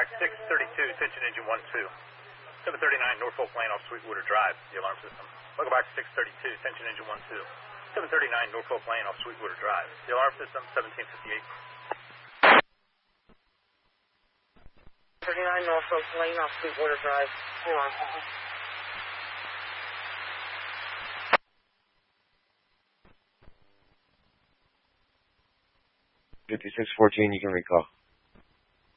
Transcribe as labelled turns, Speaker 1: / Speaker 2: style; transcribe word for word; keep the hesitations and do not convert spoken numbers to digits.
Speaker 1: back six thirty-two, attention engine one two. seven thirty-nine Norfolk Lane off Sweetwater Drive, the alarm system. Welcome back six thirty-two, attention engine one two. seven thirty-nine Norfolk Lane off Sweetwater Drive, the alarm system seventeen fifty-eight.
Speaker 2: thirty-nine Norfolk Lane off Sweetwater Drive, alarm.
Speaker 3: fifty-six fourteen, you can recall.